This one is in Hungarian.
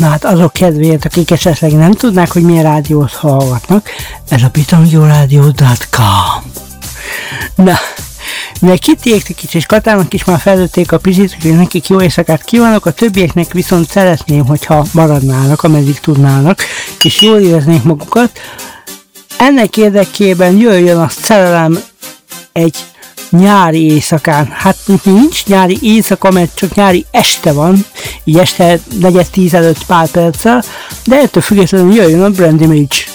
Na hát azok kedvéért, akik esetleg nem tudnák, hogy milyen rádiót hallgatnak, ez a pitamgyórádió.com. Na, mivel Kittiéknek és Katának is már felvették a pizsit, hogy nekik jó éjszakát kívánok, a többieknek viszont szeretném, hogyha maradnának, ameddig tudnának, és jól éreznék magukat. Ennek érdekében jöjjön a szerelem egy nyári éjszakán. Hát nincs nyári éjszaka, mert csak nyári este van, így este 4:10 előtt pár perccel, de ettől függetlenül jöjjön a Brandy Mage.